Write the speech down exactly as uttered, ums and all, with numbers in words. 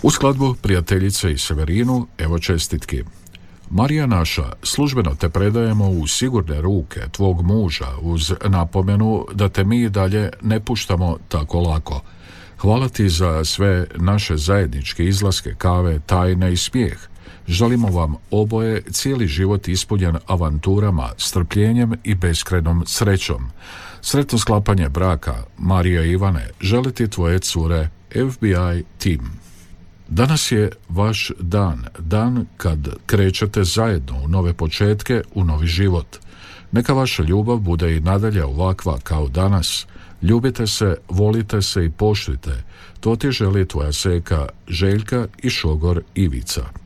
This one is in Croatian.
U skladbu prijateljice i Severinu, evo čestitki. Marija naša, službeno te predajemo u sigurne ruke tvog muža uz napomenu da te mi dalje ne puštamo tako lako. Hvala ti za sve naše zajedničke izlaske, kave, tajne i smijeh. Želimo vam oboje cijeli život ispunjen avanturama, strpljenjem i beskrajnom srećom. Sretno sklapanje braka, Marija i Ivane, žele ti tvoje cure F B I Team. Danas je vaš dan, dan kad krećete zajedno u nove početke, u novi život. Neka vaša ljubav bude i nadalje ovakva kao danas. Ljubite se, volite se i poštujte. To ti želi tvoja seka Željka i šogor Ivica.